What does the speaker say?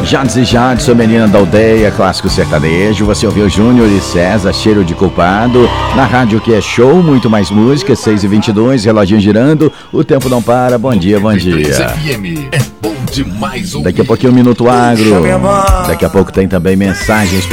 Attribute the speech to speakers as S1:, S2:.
S1: Jades e Jadson, Menina da Aldeia, clássico sertanejo. Você ouviu Júnior e César, Cheiro de Culpado. Na rádio que é show, muito mais música, 6h22, reloginho girando, o tempo não para. Bom dia, bom dia.
S2: FM é bom demais ouvir.
S1: Daqui a pouquinho, Minuto Agro. Daqui a pouco tem também mensagens